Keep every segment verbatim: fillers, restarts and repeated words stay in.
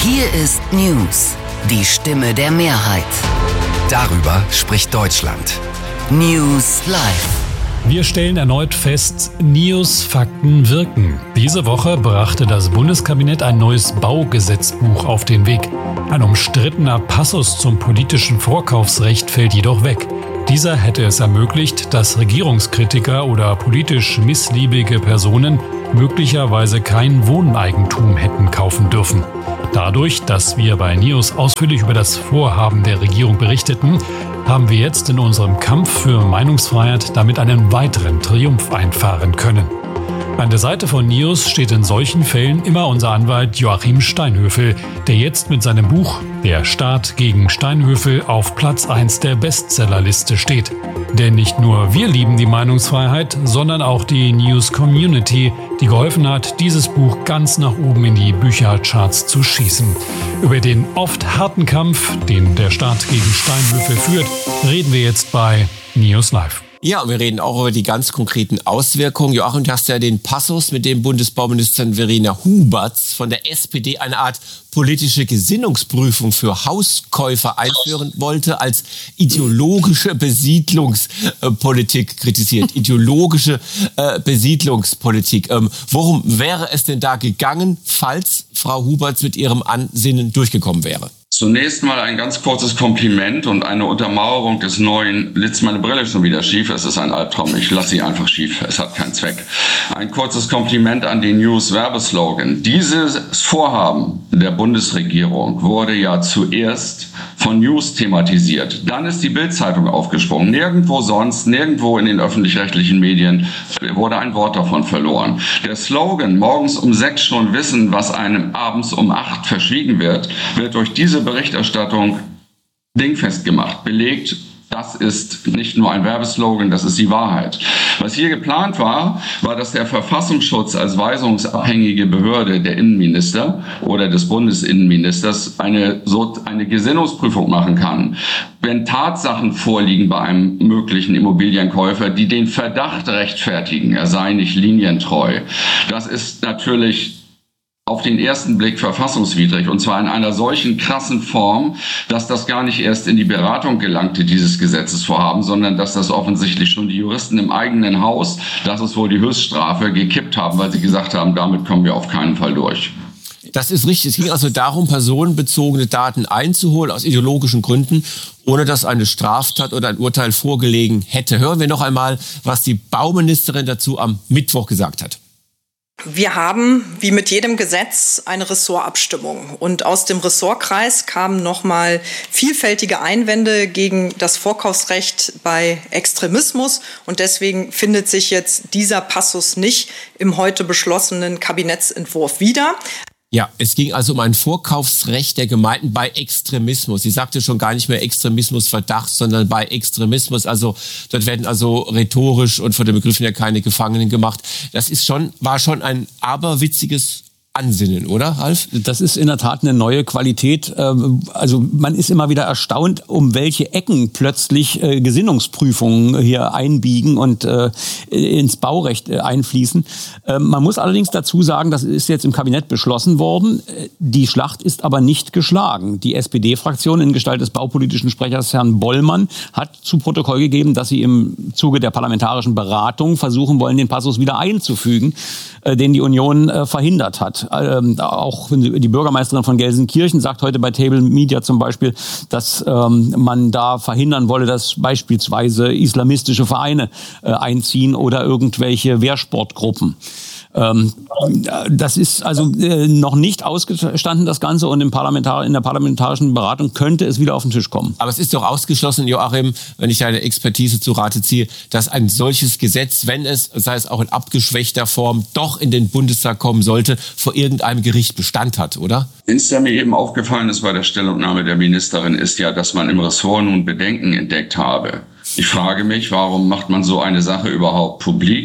Hier ist News, die Stimme der Mehrheit. Darüber spricht Deutschland. News Live. Wir stellen erneut fest, News Fakten wirken. Diese Woche brachte das Bundeskabinett ein neues Baugesetzbuch auf den Weg. Ein umstrittener Passus zum politischen Vorkaufsrecht fällt jedoch weg. Dieser hätte es ermöglicht, dass Regierungskritiker oder politisch missliebige Personen möglicherweise kein Wohneigentum hätten kaufen dürfen. Dadurch, dass wir bei News ausführlich über das Vorhaben der Regierung berichteten, haben wir jetzt in unserem Kampf für Meinungsfreiheit damit einen weiteren Triumph einfahren können. An der Seite von News steht in solchen Fällen immer unser Anwalt Joachim Steinhöfel, der jetzt mit seinem Buch Der Staat gegen Steinhöfel auf Platz eins der Bestsellerliste steht. Denn nicht nur wir lieben die Meinungsfreiheit, sondern auch die News-Community, die geholfen hat, dieses Buch ganz nach oben in die Büchercharts zu schießen. Über den oft harten Kampf, den der Staat gegen Steinhöfel führt, reden wir jetzt bei News Live. Ja, und wir reden auch über die ganz konkreten Auswirkungen. Joachim, du hast ja den Passus, mit dem Bundesbauministerin Verena Huberts von der S P D eine Art politische Gesinnungsprüfung für Hauskäufer einführen wollte, als ideologische Besiedlungspolitik kritisiert. Ideologische äh, Besiedlungspolitik. Ähm, worum wäre es denn da gegangen, falls Frau Huberts mit ihrem Ansinnen durchgekommen wäre? Zunächst mal ein ganz kurzes Kompliment und eine Untermauerung des Neuen. Blitzt meine Brille schon wieder schief? Es ist ein Albtraum. Ich lasse sie einfach schief. Es hat keinen Zweck. Ein kurzes Kompliment an den News-Werbeslogan. Dieses Vorhaben der Bundesregierung wurde ja zuerst von News thematisiert. Dann ist die Bild-Zeitung aufgesprungen. Nirgendwo sonst, nirgendwo in den öffentlich-rechtlichen Medien wurde ein Wort davon verloren. Der Slogan, morgens um sechs schon wissen, was einem abends um acht verschwiegen wird, wird durch diese Berichterstattung dingfest gemacht, belegt. Das ist nicht nur ein Werbeslogan, das ist die Wahrheit. Was hier geplant war, war, dass der Verfassungsschutz als weisungsabhängige Behörde der Innenminister oder des Bundesinnenministers eine, so eine Gesinnungsprüfung machen kann, wenn Tatsachen vorliegen bei einem möglichen Immobilienkäufer, die den Verdacht rechtfertigen, er sei nicht linientreu. Das ist natürlich auf den ersten Blick verfassungswidrig, und zwar in einer solchen krassen Form, dass das gar nicht erst in die Beratung gelangte, dieses Gesetzesvorhaben, sondern dass das offensichtlich schon die Juristen im eigenen Haus, das ist wohl die Höchststrafe, gekippt haben, weil sie gesagt haben, damit kommen wir auf keinen Fall durch. Das ist richtig. Es ging also darum, personenbezogene Daten einzuholen aus ideologischen Gründen, ohne dass eine Straftat oder ein Urteil vorgelegen hätte. Hören wir noch einmal, was die Bauministerin dazu am Mittwoch gesagt hat. Wir haben, wie mit jedem Gesetz, eine Ressortabstimmung. Und aus dem Ressortkreis kamen nochmal vielfältige Einwände gegen das Vorkaufsrecht bei Extremismus. Und deswegen findet sich jetzt dieser Passus nicht im heute beschlossenen Kabinettsentwurf wieder. Ja, es ging also um ein Vorkaufsrecht der Gemeinden bei Extremismus. Sie sagte schon gar nicht mehr Extremismusverdacht, sondern bei Extremismus. Also dort werden also rhetorisch und von den Begriffen ja keine Gefangenen gemacht. Das ist schon, war schon ein aberwitziges Ansinnen, oder, Ralf? Das ist in der Tat eine neue Qualität. Also man ist immer wieder erstaunt, um welche Ecken plötzlich Gesinnungsprüfungen hier einbiegen und ins Baurecht einfließen. Man muss allerdings dazu sagen, das ist jetzt im Kabinett beschlossen worden. Die Schlacht ist aber nicht geschlagen. Die S P D-Fraktion in Gestalt des baupolitischen Sprechers Herrn Bollmann hat zu Protokoll gegeben, dass sie im Zuge der parlamentarischen Beratung versuchen wollen, den Passus wieder einzufügen, den die Union verhindert hat. Ähm, auch die Bürgermeisterin von Gelsenkirchen sagt heute bei Table Media zum Beispiel, dass ähm, man da verhindern wolle, dass beispielsweise islamistische Vereine äh, einziehen oder irgendwelche Wehrsportgruppen. Ähm, das ist also äh, noch nicht ausgestanden, das Ganze, und im Parlamentar- in der parlamentarischen Beratung könnte es wieder auf den Tisch kommen. Aber es ist doch ausgeschlossen, Joachim, wenn ich deine Expertise zu Rate ziehe, dass ein solches Gesetz, wenn es, sei es auch in abgeschwächter Form, doch in den Bundestag kommen sollte, vor irgendeinem Gericht Bestand hat, oder? Eins, der mir eben aufgefallen ist bei der Stellungnahme der Ministerin, ist ja, dass man im Ressort nun Bedenken entdeckt habe. Ich frage mich, warum macht man so eine Sache überhaupt publik?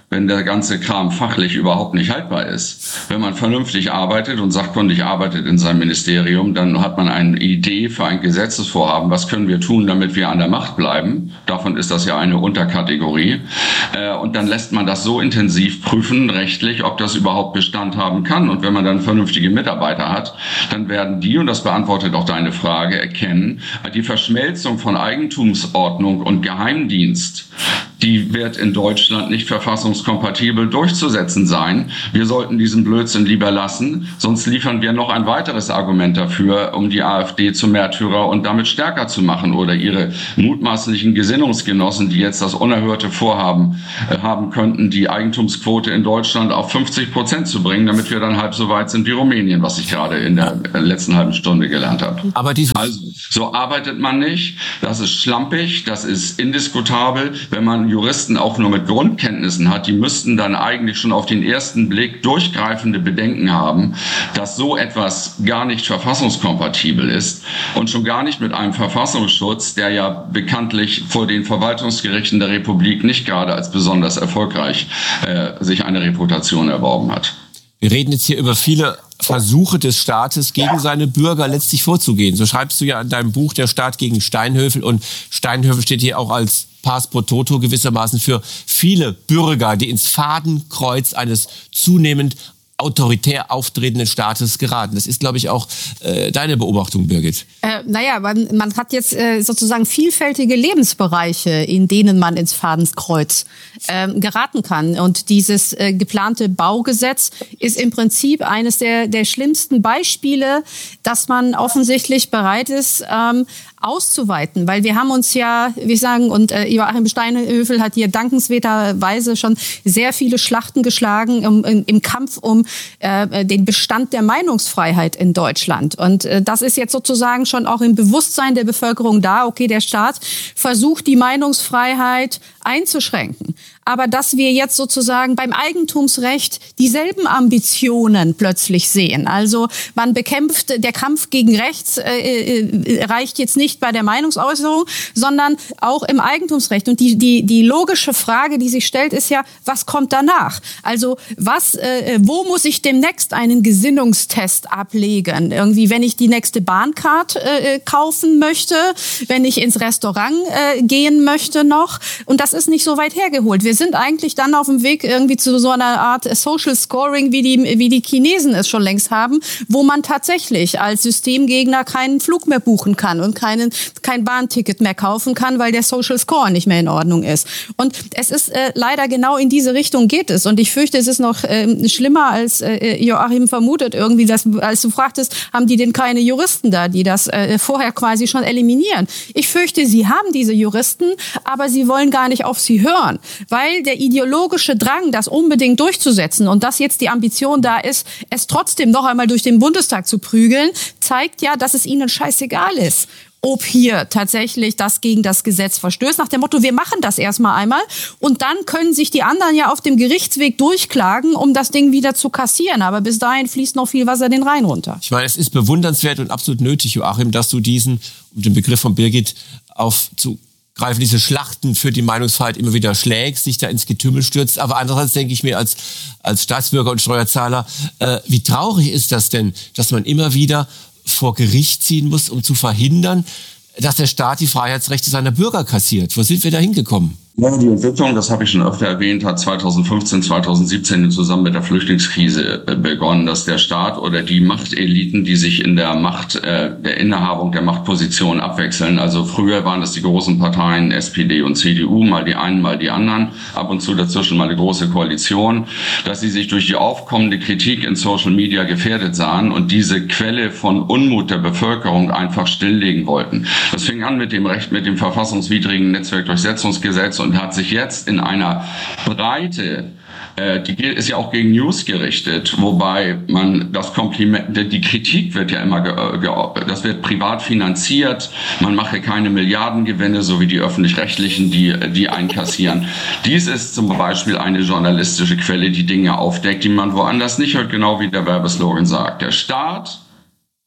wenn der ganze Kram fachlich überhaupt nicht haltbar ist. Wenn man vernünftig arbeitet und sachkundig arbeitet in seinem Ministerium, dann hat man eine Idee für ein Gesetzesvorhaben. Was können wir tun, damit wir an der Macht bleiben? Davon ist das ja eine Unterkategorie. Und dann lässt man das so intensiv prüfen, rechtlich, ob das überhaupt Bestand haben kann. Und wenn man dann vernünftige Mitarbeiter hat, dann werden die, und das beantwortet auch deine Frage, erkennen, die Verschmelzung von Eigentumsordnung und Geheimdienst, die wird in Deutschland nicht verfassungskompatibel durchzusetzen sein. Wir sollten diesen Blödsinn lieber lassen, sonst liefern wir noch ein weiteres Argument dafür, um die AfD zum Märtyrer und damit stärker zu machen oder ihre mutmaßlichen Gesinnungsgenossen, die jetzt das unerhörte Vorhaben äh, haben könnten, die Eigentumsquote in Deutschland auf fünfzig Prozent zu bringen, damit wir dann halb so weit sind wie Rumänien, was ich gerade in der letzten halben Stunde gelernt habe. Aber diese also, so arbeitet man nicht. Das ist schlampig, das ist indiskutabel. Wenn man Juristen auch nur mit Grundkenntnissen hat, die müssten dann eigentlich schon auf den ersten Blick durchgreifende Bedenken haben, dass so etwas gar nicht verfassungskompatibel ist und schon gar nicht mit einem Verfassungsschutz, der ja bekanntlich vor den Verwaltungsgerichten der Republik nicht gerade als besonders erfolgreich äh, sich eine Reputation erworben hat. Wir reden jetzt hier über viele Versuche des Staates, gegen seine Bürger letztlich vorzugehen. So schreibst du ja in deinem Buch Der Staat gegen Steinhöfel. Und Steinhöfel steht hier auch als Pars pro toto gewissermaßen für viele Bürger, die ins Fadenkreuz eines zunehmend autoritär auftretenden Staates geraten. Das ist, glaube ich, auch äh, deine Beobachtung, Birgit. Äh, naja, man, man hat jetzt äh, sozusagen vielfältige Lebensbereiche, in denen man ins Fadenkreuz äh, geraten kann. Und dieses äh, geplante Baugesetz ist im Prinzip eines der, der schlimmsten Beispiele, dass man offensichtlich bereit ist, ähm, auszuweiten. Weil wir haben uns ja, wie sagen, und äh, Joachim Steinhöfel hat hier dankenswerterweise schon sehr viele Schlachten geschlagen im, im, im Kampf um äh, den Bestand der Meinungsfreiheit in Deutschland. Und äh, das ist jetzt sozusagen schon auch im Bewusstsein der Bevölkerung da. Okay, der Staat versucht, die Meinungsfreiheit einzuschränken. Aber dass wir jetzt sozusagen beim Eigentumsrecht dieselben Ambitionen plötzlich sehen. Also man bekämpft, der Kampf gegen rechts äh, äh, reicht jetzt nicht bei der Meinungsäußerung, sondern auch im Eigentumsrecht. Und die, die, die logische Frage, die sich stellt, ist ja, was kommt danach? Also was, äh, wo muss ich demnächst einen Gesinnungstest ablegen? Irgendwie, wenn ich die nächste Bahncard äh, kaufen möchte, wenn ich ins Restaurant äh, gehen möchte noch. Und das ist nicht so weit hergeholt. Wir sind eigentlich dann auf dem Weg irgendwie zu so einer Art Social Scoring, wie die, wie die Chinesen es schon längst haben, wo man tatsächlich als Systemgegner keinen Flug mehr buchen kann und keinen, kein Bahnticket mehr kaufen kann, weil der Social Score nicht mehr in Ordnung ist. Und es ist äh, leider genau in diese Richtung geht es. Und ich fürchte, es ist noch äh, schlimmer, als äh, Joachim vermutet irgendwie, dass, als du fragtest, haben die denn keine Juristen da, die das äh, vorher quasi schon eliminieren? Ich fürchte, sie haben diese Juristen, aber sie wollen gar nicht auf sie hören, weil der ideologische Drang, das unbedingt durchzusetzen und dass jetzt die Ambition da ist, es trotzdem noch einmal durch den Bundestag zu prügeln, zeigt ja, dass es ihnen scheißegal ist, ob hier tatsächlich das gegen das Gesetz verstößt, nach dem Motto, wir machen das erstmal einmal und dann können sich die anderen ja auf dem Gerichtsweg durchklagen, um das Ding wieder zu kassieren. Aber bis dahin fließt noch viel Wasser den Rhein runter. Ich meine, es ist bewundernswert und absolut nötig, Joachim, dass du diesen, um den Begriff von Birgit aufzugreifen, diese Schlachten für die Meinungsfreiheit immer wieder schlägst, sich da ins Getümmel stürzt. Aber andererseits denke ich mir als, als Staatsbürger und Steuerzahler, äh, wie traurig ist das denn, dass man immer wieder vor Gericht ziehen muss, um zu verhindern, dass der Staat die Freiheitsrechte seiner Bürger kassiert. Wo sind wir da hingekommen? Ja, die Entwicklung, das habe ich schon öfter erwähnt, hat zweitausendfünfzehn, zweitausendsiebzehn zusammen mit der Flüchtlingskrise begonnen, dass der Staat oder die Machteliten, die sich in der Macht, äh, der Innehabung der Machtposition abwechseln, also früher waren das die großen Parteien S P D und C D U, mal die einen, mal die anderen, ab und zu dazwischen mal eine große Koalition, dass sie sich durch die aufkommende Kritik in Social Media gefährdet sahen und diese Quelle von Unmut der Bevölkerung einfach stilllegen wollten. Das fing an mit dem Recht, mit dem verfassungswidrigen Netzwerkdurchsetzungsgesetz und hat sich jetzt in einer Breite, äh, die ist ja auch gegen News gerichtet, wobei man das Kompliment, die Kritik wird ja immer, ge, ge, das wird privat finanziert, man mache keine Milliardengewinne, so wie die Öffentlich-Rechtlichen, die, die einkassieren. Dies ist zum Beispiel eine journalistische Quelle, die Dinge aufdeckt, die man woanders nicht hört, genau wie der Werbeslogan sagt. Der Staat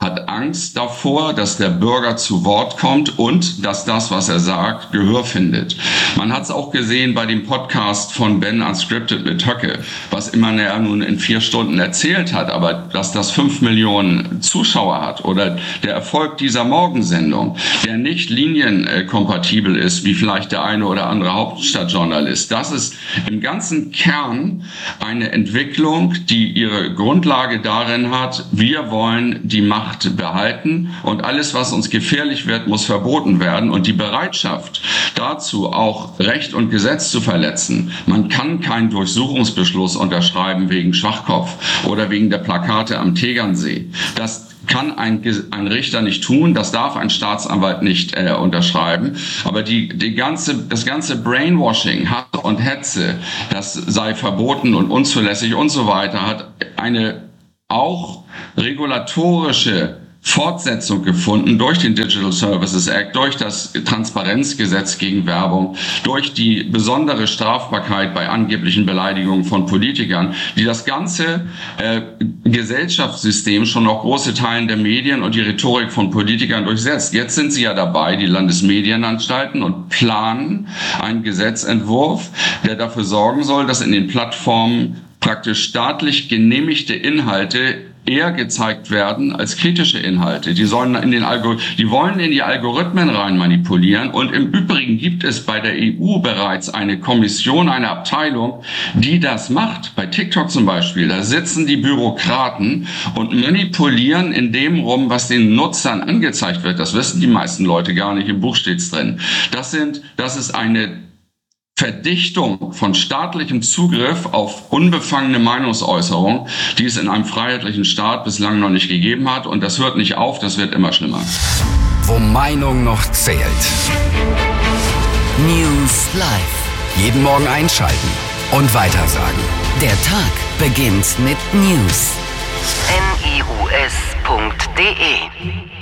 hat Angst davor, dass der Bürger zu Wort kommt und dass das, was er sagt, Gehör findet. Man hat es auch gesehen bei dem Podcast von Ben Unscripted mit Höcke, was immer er nun in vier Stunden erzählt hat, aber dass das fünf Millionen Zuschauer hat oder der Erfolg dieser Morgensendung, der nicht linienkompatibel ist, wie vielleicht der eine oder andere Hauptstadtjournalist. Das ist im ganzen Kern eine Entwicklung, die ihre Grundlage darin hat, wir wollen die Macht behalten und alles, was uns gefährlich wird, muss verboten werden. Und die Bereitschaft dazu, auch Recht und Gesetz zu verletzen. Man kann keinen Durchsuchungsbeschluss unterschreiben wegen Schwachkopf oder wegen der Plakate am Tegernsee. Das kann ein, ein Richter nicht tun, das darf ein Staatsanwalt nicht äh, unterschreiben. Aber die, die ganze, das ganze Brainwashing, Hass und Hetze, das sei verboten und unzulässig und so weiter, hat eine auch regulatorische Fortsetzung gefunden durch den Digital Services Act, durch das Transparenzgesetz gegen Werbung, durch die besondere Strafbarkeit bei angeblichen Beleidigungen von Politikern, die das ganze äh, Gesellschaftssystem schon auf große Teilen der Medien und die Rhetorik von Politikern durchsetzt. Jetzt sind sie ja dabei, die Landesmedienanstalten, und planen einen Gesetzentwurf, der dafür sorgen soll, dass in den Plattformen praktisch staatlich genehmigte Inhalte eher gezeigt werden als kritische Inhalte. Die sollen in den Algor- die wollen in die Algorithmen rein manipulieren. Und im Übrigen gibt es bei der E U bereits eine Kommission, eine Abteilung, die das macht. Bei TikTok zum Beispiel, da sitzen die Bürokraten und manipulieren in dem rum, was den Nutzern angezeigt wird. Das wissen die meisten Leute gar nicht. Im Buch steht's drin. Das sind, das ist eine Verdichtung von staatlichem Zugriff auf unbefangene Meinungsäußerung, die es in einem freiheitlichen Staat bislang noch nicht gegeben hat. Und das hört nicht auf, das wird immer schlimmer. Wo Meinung noch zählt. News Live. Jeden Morgen einschalten und weitersagen. Der Tag beginnt mit News. N I U S punkt D E